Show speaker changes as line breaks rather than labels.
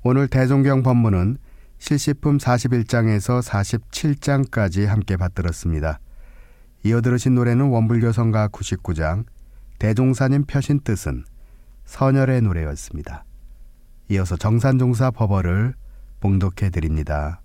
오늘 대종경 법문은 실시품 41장에서 47장까지 함께 받들었습니다. 이어 들으신 노래는 원불교성가 99장 대종사님 펴신 뜻은 선열의 노래였습니다. 이어서 정산종사 법어를 봉독해 드립니다.